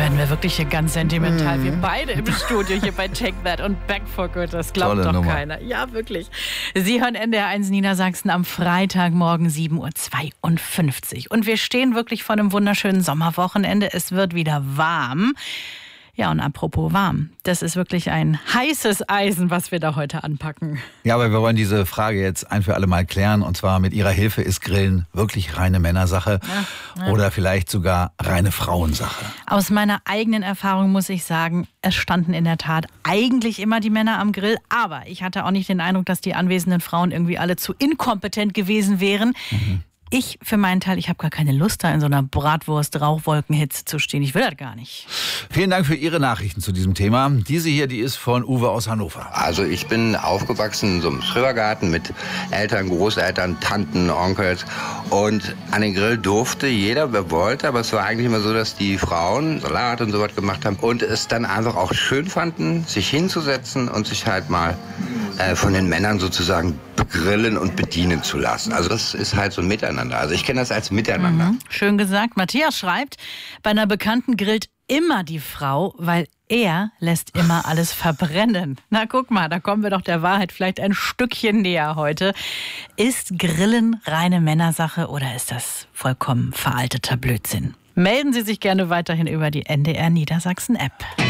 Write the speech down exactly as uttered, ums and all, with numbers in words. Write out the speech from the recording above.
werden wir wirklich hier ganz sentimental. Mm. Wir beide im Studio hier bei Take That und Back for Good. Das glaubt Tolle doch Nummer. Keiner. Ja, wirklich. Sie hören N D R eins Niedersachsen am Freitagmorgen sieben Uhr zweiundfünfzig. Und wir stehen wirklich vor einem wunderschönen Sommerwochenende. Es wird wieder warm. Ja, und apropos warm, das ist wirklich ein heißes Eisen, was wir da heute anpacken. Ja, aber wir wollen diese Frage jetzt ein für alle Mal klären. Und zwar mit Ihrer Hilfe, ist Grillen wirklich reine Männersache ja, ja. oder vielleicht sogar reine Frauensache? Aus meiner eigenen Erfahrung muss ich sagen, es standen in der Tat eigentlich immer die Männer am Grill. Aber ich hatte auch nicht den Eindruck, dass die anwesenden Frauen irgendwie alle zu inkompetent gewesen wären. Mhm. Ich für meinen Teil, ich habe gar keine Lust, da in so einer Bratwurst-Rauchwolkenhitze zu stehen. Ich will das gar nicht. Vielen Dank für Ihre Nachrichten zu diesem Thema. Diese hier, die ist von Uwe aus Hannover. Also ich bin aufgewachsen in so einem Schrebergarten mit Eltern, Großeltern, Tanten, Onkels. Und an den Grill durfte jeder, wer wollte. Aber es war eigentlich immer so, dass die Frauen Salat und so was gemacht haben. Und es dann einfach auch schön fanden, sich hinzusetzen und sich halt mal äh, von den Männern sozusagen begrillen und bedienen zu lassen. Also das ist halt so ein Miteinander. Also ich kenne das als Miteinander. Mhm. Schön gesagt. Matthias schreibt, bei einer Bekannten grillt immer die Frau, weil er lässt immer alles verbrennen. Na guck mal, da kommen wir doch der Wahrheit vielleicht ein Stückchen näher heute. Ist Grillen reine Männersache oder ist das vollkommen veralteter Blödsinn? Melden Sie sich gerne weiterhin über die N D R Niedersachsen App.